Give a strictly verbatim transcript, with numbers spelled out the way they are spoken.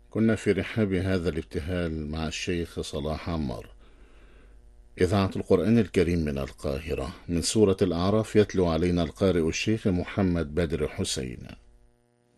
كنا في رحاب هذا الابتهال مع الشيخ صلاح عمار. إذاعة القرآن الكريم من القاهرة، من سورة الأعراف، يتلو علينا القارئ الشيخ محمد بدر حسين.